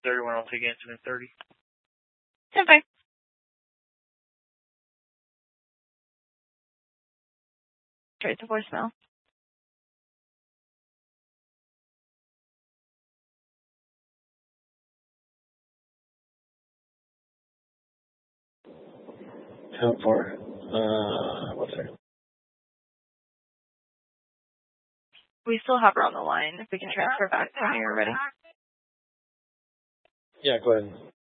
31, I'll take incident 30. Stand by. Straight to voicemail. How far? 1 second. We still have her on the line. If we can transfer back when you're ready. Yeah, go ahead.